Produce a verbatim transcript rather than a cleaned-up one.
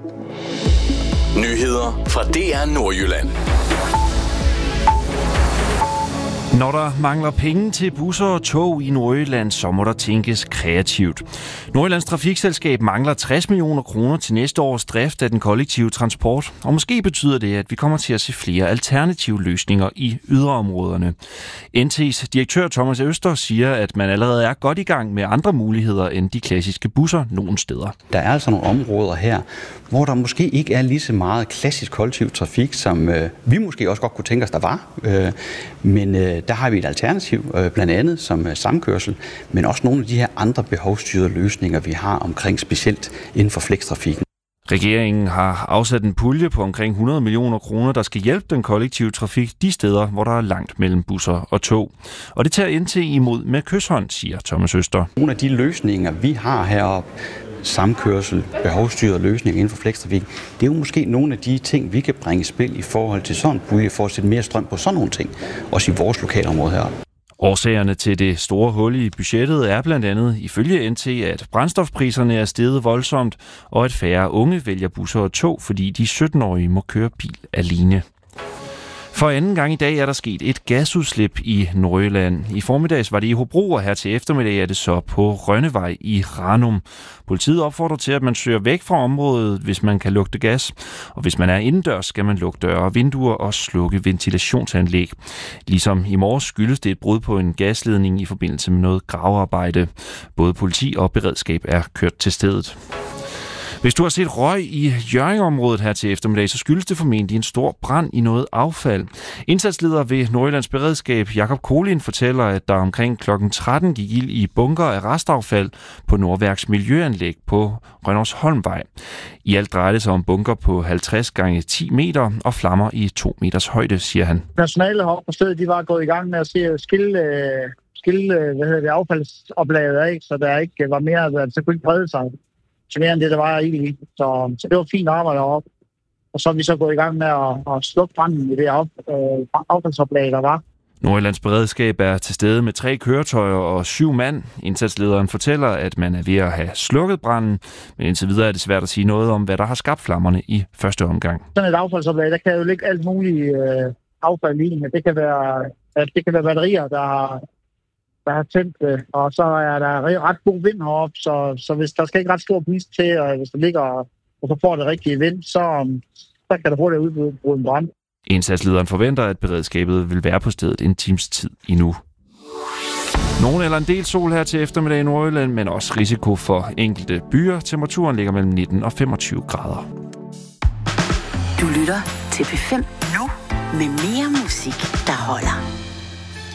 Nyheder fra D R Nordjylland. Når der mangler penge til busser og tog i Nordjylland, så må der tænkes kreativt. Nordjyllands Trafikselskab mangler tres millioner kroner til næste års drift af den kollektive transport, og måske betyder det, at vi kommer til at se flere alternative løsninger i yderområderne. N T's direktør Thomas Øster siger, at man allerede er godt i gang med andre muligheder end de klassiske busser nogle steder. Der er altså nogle områder her, hvor der måske ikke er lige så meget klassisk kollektiv trafik, som øh, vi måske også godt kunne tænke os, der var. Øh, men øh, der har vi et alternativ, øh, blandt andet som øh, samkørsel, men også nogle af de her andre behovsstyrede løsninger, vi har omkring specielt inden for flextrafikken. Regeringen har afsat en pulje på omkring hundrede millioner kroner, der skal hjælpe den kollektive trafik de steder, hvor der er langt mellem busser og tog. Og det tager N T imod med kyshånd, siger Thomas Øster. Nogle af de løsninger, vi har heroppe, samkørsel, behovsstyrede løsninger inden for flextrafik, det er jo måske nogle af de ting, vi kan bringe i spil i forhold til sådan en pulje, for at sætte mere strøm på sådan nogle ting, også i vores lokalområde heroppe. Årsagerne til det store hul i budgettet er blandt andet ifølge N T, at brændstofpriserne er steget voldsomt, og at færre unge vælger busser og tog, fordi de sytten-årige må køre bil alene. For anden gang i dag er der sket et gasudslip i Nordjylland. I formiddags var det i Hobro, og her til eftermiddag er det så på Rønnevej i Ranum. Politiet opfordrer til, at man søger væk fra området, hvis man kan lugte gas. Og hvis man er indendørs, skal man lukke døre og vinduer og slukke ventilationsanlæg. Ligesom i morges skyldes det et brud på en gasledning i forbindelse med noget gravearbejde. Både politi og beredskab er kørt til stedet. Hvis du har set røg i Hjørring-området her til eftermiddag, så skyldes det formentlig en stor brand i noget affald. Indsatsleder ved Nordjyllands Beredskab, Jakob Kolin, fortæller, at der omkring klokken tretten gik ild i bunker af restaffald på Nordværks miljøanlæg på Rønnersholmvej. I alt drejer det sig om bunker på halvtreds gange ti meter og flammer i to meters højde, siger han. Personalet heroppe på stedet, de var gået i gang med at se skille, skille hvad hedder det, affaldsoplaget af, så der ikke var mere, at det kunne ikke brede sig. Så mere end det, der var i. Så, så det var fint arbejde heroppe. Og så er vi så gået i gang med at, at slukke branden i det af, øh, affaldsoplag, der var. Nordjyllands Beredskab er til stede med tre køretøjer og syv mand. Indsatslederen fortæller, at man er ved at have slukket branden, men indtil videre er det svært at sige noget om, hvad der har skabt flammerne i første omgang. Sådan et affaldsoplag, der kan jo ligge alt muligt øh, affald i. Det kan være, det kan være batterier, der har der har tændt det, og så er der ret god vind heroppe, så, så hvis der skal ikke ret stor blæst til, og hvis der ligger, og så får det rigtige vind, så, så kan der hurtigt udbryde en brand. Indsatslederen forventer, at beredskabet vil være på stedet en times tid endnu. Nogen eller en del sol her til eftermiddag i Nordjylland, men også risiko for enkelte byer. Temperaturen ligger mellem nitten og femogtyve grader. Du lytter til P fem nu med mere musik, der holder.